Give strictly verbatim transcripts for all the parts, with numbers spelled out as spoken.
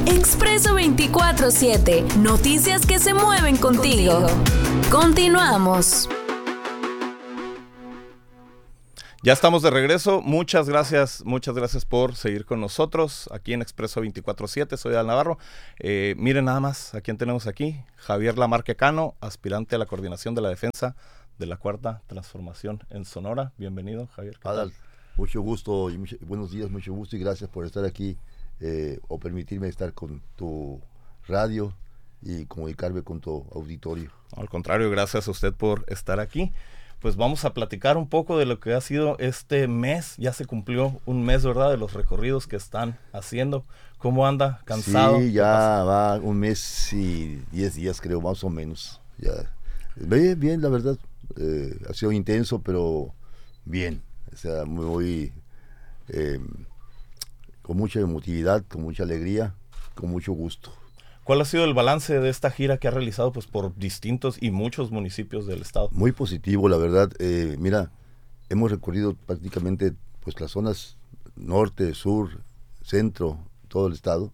Expreso veinticuatro siete. Noticias que se mueven contigo. Continuamos. Ya estamos de regreso. Muchas gracias, muchas gracias por seguir con nosotros aquí en Expreso veinticuatro siete. Soy Al Navarro. Eh, miren nada más a quién tenemos aquí. Javier Lamarque Cano, aspirante a la coordinación de la defensa de la Cuarta Transformación en Sonora. Bienvenido, Javier. Adal, mucho gusto y mucho, buenos días, mucho gusto y gracias por estar aquí eh, o permitirme estar con tu radio y comunicarme con tu auditorio. Al contrario, gracias a usted por estar aquí. Pues vamos a platicar un poco de lo que ha sido este mes. Ya se cumplió un mes, ¿verdad?, de los recorridos que están haciendo. ¿Cómo anda? ¿Cansado? Sí, ya va un mes y diez días, creo, más o menos. Ya. Bien, bien, la verdad. Eh, ha sido intenso, pero bien. O sea, muy... Eh, con mucha emotividad, con mucha alegría, con mucho gusto. ¿Cuál ha sido el balance de esta gira que ha realizado pues por distintos y muchos municipios del estado? Muy positivo, la verdad. Eh, mira, hemos recorrido prácticamente pues las zonas norte, sur, centro, todo el estado,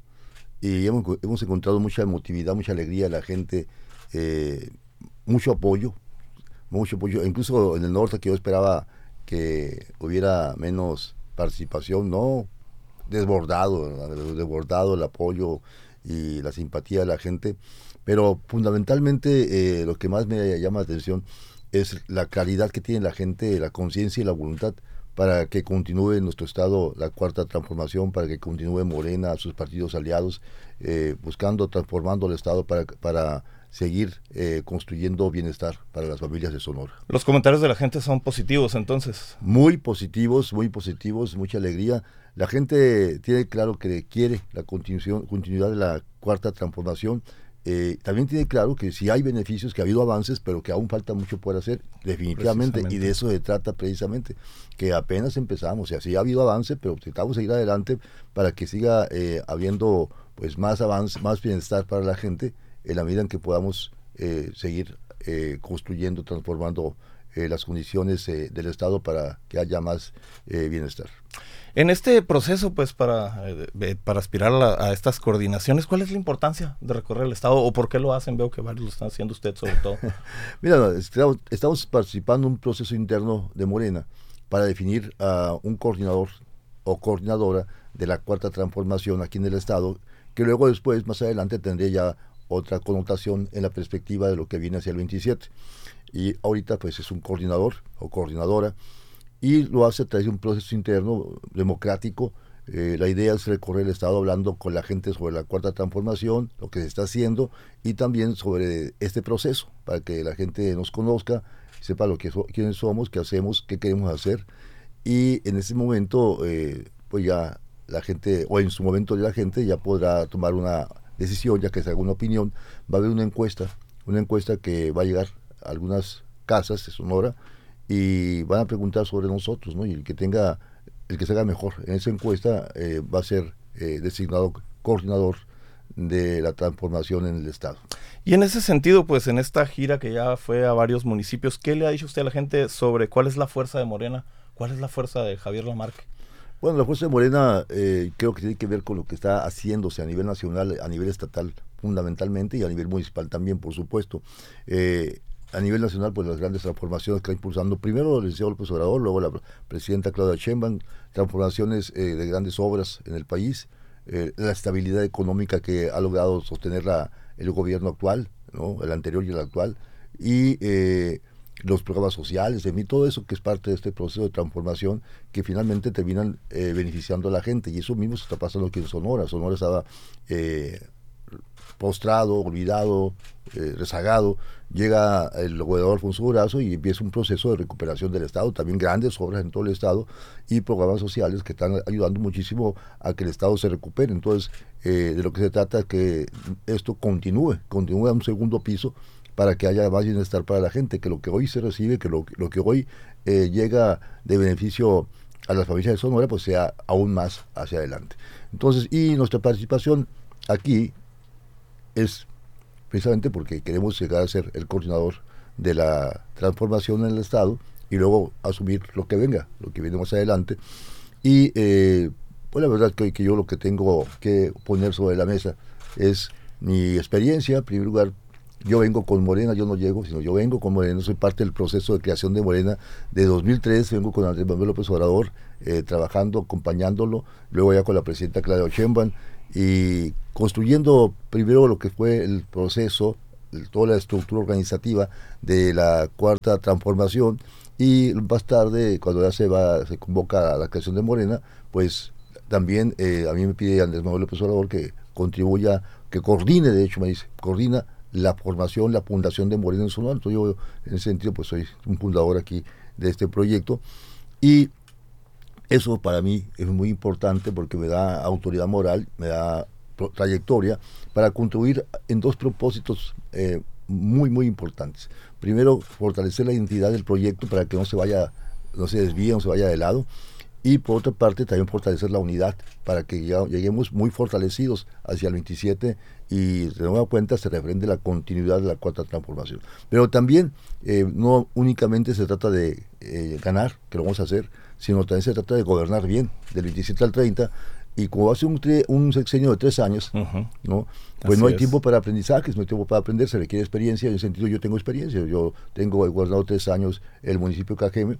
y hemos, hemos encontrado mucha emotividad, mucha alegría, la gente, eh, mucho apoyo, mucho apoyo. Incluso en el norte, que yo esperaba que hubiera menos participación, no, desbordado, desbordado el apoyo y la simpatía de la gente, pero fundamentalmente eh, lo que más me llama la atención es la claridad que tiene la gente, la conciencia y la voluntad para que continúe en nuestro estado la Cuarta Transformación, para que continúe Morena, sus partidos aliados, eh, buscando, transformando el estado para, para seguir eh, construyendo bienestar para las familias de Sonora. Los comentarios de la gente son positivos, entonces. Muy positivos, muy positivos, mucha alegría. La gente tiene claro que quiere la continuación, continuidad de la Cuarta Transformación. Eh, también tiene claro que sí hay beneficios, que ha habido avances, pero que aún falta mucho por hacer, definitivamente, y de eso se trata precisamente, que apenas empezamos, o sea, sí ha habido avance, pero intentamos seguir adelante para que siga eh, habiendo pues más avance, más bienestar para la gente, en la medida en que podamos eh, seguir eh, construyendo, transformando eh, las condiciones eh, del Estado para que haya más eh, bienestar. En este proceso, pues, para, eh, para aspirar a, la, a estas coordinaciones, ¿cuál es la importancia de recorrer el Estado o por qué lo hacen? Veo que varios lo están haciendo, usted sobre todo. Mira, estamos, estamos participando en un proceso interno de Morena para definir a un coordinador o coordinadora de la Cuarta Transformación aquí en el Estado, que luego después, más adelante, tendría ya otra connotación en la perspectiva de lo que viene hacia el veintisiete. Y ahorita, pues, es un coordinador o coordinadora, y lo hace a través de un proceso interno democrático. Eh, la idea es recorrer el Estado hablando con la gente sobre la Cuarta Transformación, lo que se está haciendo, y también sobre este proceso, para que la gente nos conozca, sepa lo que so, quiénes somos, qué hacemos, qué queremos hacer. Y en ese momento, eh, pues ya la gente, o en su momento la gente ya podrá tomar una decisión, ya que se haga una opinión. Va a haber una encuesta, una encuesta que va a llegar a algunas casas de Sonora, y van a preguntar sobre nosotros, ¿no? Y el que tenga, el que se haga mejor en esa encuesta eh, va a ser eh, designado coordinador de la transformación en el estado. Y en ese sentido, pues en esta gira que ya fue a varios municipios, ¿qué le ha dicho usted a la gente sobre cuál es la fuerza de Morena? ¿Cuál es la fuerza de Javier Lamarque? Bueno, la fuerza de Morena eh, creo que tiene que ver con lo que está haciéndose a nivel nacional, a nivel estatal fundamentalmente, y a nivel municipal también, por supuesto. Eh, A nivel nacional, pues las grandes transformaciones que está impulsando primero el licenciado López Obrador, luego la presidenta Claudia Sheinbaum, transformaciones eh, de grandes obras en el país, eh, la estabilidad económica que ha logrado sostener la, el gobierno actual, ¿no? El anterior y el actual, y eh, los programas sociales, de mí, todo eso que es parte de este proceso de transformación que finalmente terminan eh, beneficiando a la gente, y eso mismo se está pasando aquí en Sonora. Sonora estaba eh, postrado, olvidado, eh, rezagado. Llega el gobernador Alfonso Durazo y empieza un proceso de recuperación del Estado, también grandes obras en todo el Estado y programas sociales que están ayudando muchísimo a que el Estado se recupere. Entonces, eh, de lo que se trata es que esto continúe, continúe a un segundo piso para que haya más bienestar para la gente, que lo que hoy se recibe, que lo, lo que hoy eh, llega de beneficio a las familias de Sonora, pues sea aún más hacia adelante. Entonces, y nuestra participación aquí es precisamente porque queremos llegar a ser el coordinador de la transformación en el Estado y luego asumir lo que venga, lo que viene más adelante. Y eh, Pues la verdad que, que yo lo que tengo que poner sobre la mesa es mi experiencia. En primer lugar, yo vengo con Morena, yo no llego, sino yo vengo con Morena, soy parte del proceso de creación de Morena de dos mil tres, vengo con Andrés Manuel López Obrador, eh, trabajando, acompañándolo, luego ya con la presidenta Claudia Sheinbaum, y construyendo primero lo que fue el proceso, el, toda la estructura organizativa de la Cuarta Transformación, y más tarde, cuando ya se va, se convoca a la creación de Morena, pues también eh, a mí me pide Andrés Manuel López Obrador que contribuya, que coordine, de hecho me dice, coordina la formación, la fundación de Morena en Sonora. Entonces yo en ese sentido pues soy un fundador aquí de este proyecto, y eso para mí es muy importante porque me da autoridad moral, me da trayectoria para contribuir en dos propósitos eh, muy muy importantes. Primero, fortalecer la identidad del proyecto para que no se vaya, no se desvíe, no se vaya de lado. Y por otra parte también fortalecer la unidad para que ya lleguemos muy fortalecidos hacia el veintisiete y de nueva cuenta se refrende la continuidad de la Cuarta Transformación. Pero también eh, no únicamente se trata de eh, ganar, que lo vamos a hacer, sino también se trata de gobernar bien, del veintisiete al treinta, y como hace un, tre- un sexenio de tres años, uh-huh. ¿no? Pues Así no hay es. tiempo para aprendizajes, no hay tiempo para aprender, se requiere experiencia. En ese sentido yo tengo experiencia, yo tengo he gobernado tres años el municipio de Cajeme,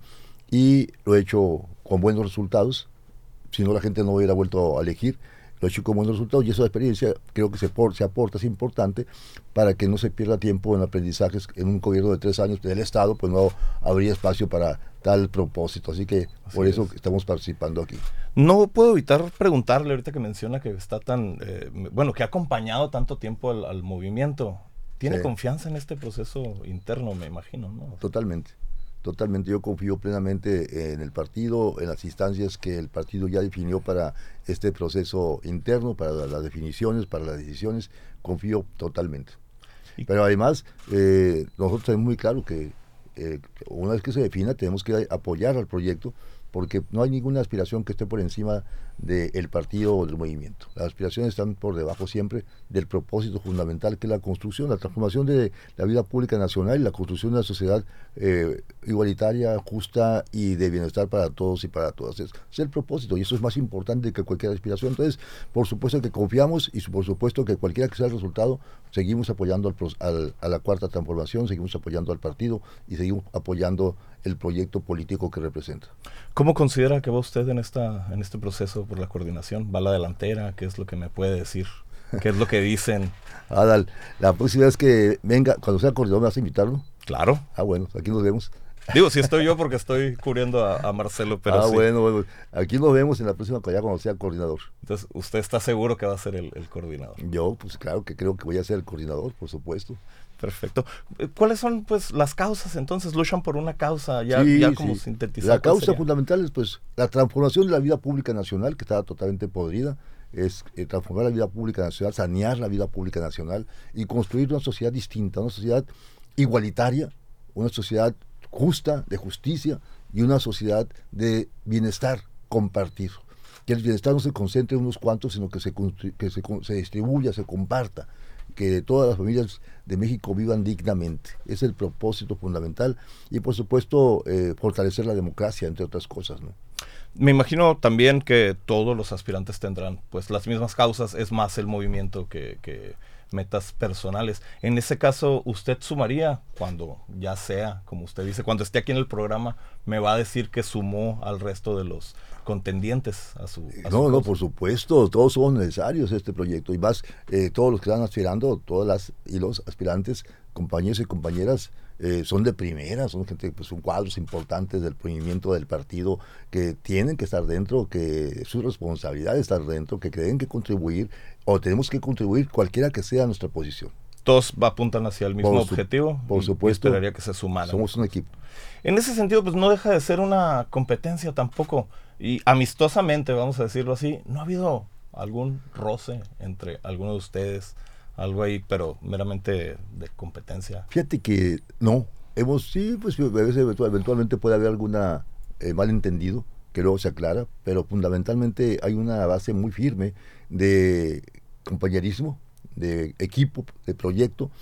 y lo he hecho con buenos resultados. Si no, la gente no hubiera vuelto a elegir. Lo he hecho con buenos resultados, y esa experiencia creo que se, por, se aporta, es importante para que no se pierda tiempo en aprendizajes. En un gobierno de tres años del Estado pues no habría espacio para tal propósito, así que así por eso es. Estamos participando aquí. No puedo evitar preguntarle ahorita que menciona que está tan, eh, bueno, que ha acompañado tanto tiempo al, al movimiento. ¿Tiene sí. confianza en este proceso interno, me imagino, ¿no? Totalmente. Totalmente, yo confío plenamente en el partido, en las instancias que el partido ya definió para este proceso interno, para las definiciones, para las decisiones, confío totalmente. Pero además, eh, nosotros tenemos muy claro que eh, una vez que se defina tenemos que apoyar al proyecto, porque no hay ninguna aspiración que esté por encima del partido o del movimiento. Las aspiraciones están por debajo siempre del propósito fundamental, que es la construcción, la transformación de la vida pública nacional y la construcción de una sociedad eh, igualitaria, justa y de bienestar para todos y para todas. Es, es el propósito, y eso es más importante que cualquier aspiración. Entonces, por supuesto que confiamos, y por supuesto que cualquiera que sea el resultado, seguimos apoyando al, al, a la Cuarta Transformación, seguimos apoyando al partido y seguimos apoyando el proyecto político que representa. ¿Cómo considera que va usted en esta en este proceso por la coordinación? ¿Va a la delantera? ¿Qué es lo que me puede decir? ¿Qué es lo que dicen? Adal, la próxima vez que venga, cuando sea coordinador, ¿me vas a invitarlo? Claro. Ah, bueno, aquí nos vemos. Digo, si estoy yo porque estoy cubriendo a, a Marcelo, pero ah, sí. bueno, bueno, aquí nos vemos en la próxima ya cuando sea coordinador. Entonces, ¿usted está seguro que va a ser el, el coordinador? Yo, pues claro que creo que voy a ser el coordinador, por supuesto. Perfecto. ¿Cuáles son, pues, las causas? Entonces, luchan por una causa, ya, sí, ya como sí. sintetizar. La causa sería? fundamental es, pues, la transformación de la vida pública nacional, que estaba totalmente podrida, es eh, transformar la vida pública nacional, sanear la vida pública nacional y construir una sociedad distinta, una sociedad igualitaria, una sociedad justa, de justicia, y una sociedad de bienestar compartido. Que el bienestar no se concentre en unos cuantos, sino que se, que se, se distribuya, se comparta, que todas las familias de México vivan dignamente. Es el propósito fundamental, y por supuesto eh, fortalecer la democracia, entre otras cosas, ¿no? Me imagino también que todos los aspirantes tendrán pues las mismas causas, es más el movimiento que, que metas personales. En ese caso, ¿usted sumaría cuando ya sea, como usted dice, cuando esté aquí en el programa, me va a decir que sumó al resto de los contendientes a su a No, su no, por supuesto, todos son necesarios este proyecto, y más eh, todos los que están aspirando, todas las y los aspirantes, compañeros y compañeras, eh, son de primera, son gente, pues son cuadros importantes del movimiento del partido, que tienen que estar dentro, que es su responsabilidad estar dentro, que tienen que contribuir, o tenemos que contribuir cualquiera que sea nuestra posición. Todos apuntan hacia el mismo por su, objetivo. Por supuesto. Esperaría que se sumaran. Somos un equipo. En ese sentido, pues no deja de ser una competencia tampoco. Y amistosamente, vamos a decirlo así, ¿no ha habido algún roce entre alguno de ustedes? Algo ahí, pero meramente de competencia. Fíjate que no. Hemos, sí, pues a veces eventualmente puede haber alguna eh, malentendido, que luego se aclara, pero fundamentalmente hay una base muy firme de compañerismo, de equipo, de proyecto,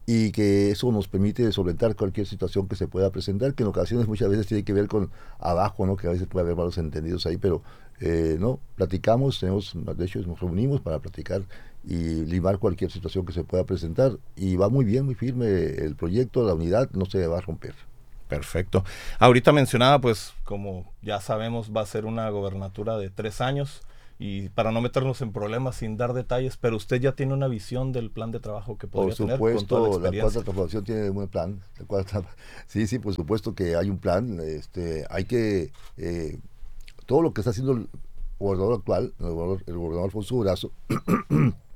y que eso nos permite solventar cualquier situación que se pueda presentar, que en ocasiones muchas veces tiene que ver con abajo, ¿no? Que a veces puede haber malos entendidos ahí, pero eh, no, platicamos, tenemos, de hecho nos reunimos para platicar y limar cualquier situación que se pueda presentar, y va muy bien, muy firme el proyecto, la unidad no se va a romper. Perfecto. Ahorita mencionaba, pues, como ya sabemos, va a ser una gobernatura de tres años, y para no meternos en problemas sin dar detalles, pero usted ya tiene una visión del plan de trabajo que podría Por tener con toda la supuesto, la experiencia. cuarta transformación tiene un buen plan. La cuarta, sí, sí, por supuesto que hay un plan. Este, hay que eh, todo lo que está haciendo el gobernador actual, el gobernador, el gobernador Alfonso Durazo,